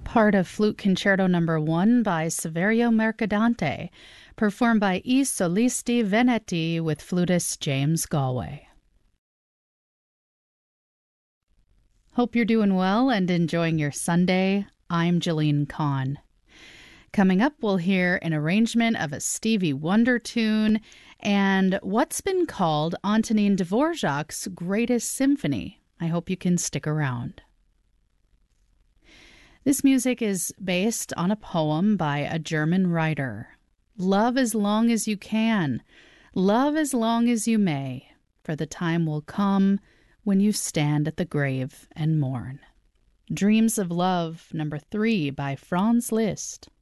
part of Flute Concerto No. 1 by Saverio Mercadante, performed by I Solisti Veneti with flutist James Galway. Hope you're doing well and enjoying your Sunday. I'm Jillian Kahn. Coming up, we'll hear an arrangement of a Stevie Wonder tune and what's been called Antonin Dvorak's greatest symphony. I hope you can stick around. This music is based on a poem by a German writer. Love as long as you can, love as long as you may, for the time will come when you stand at the grave and mourn. Dreams of Love, No. 3 by Franz Liszt.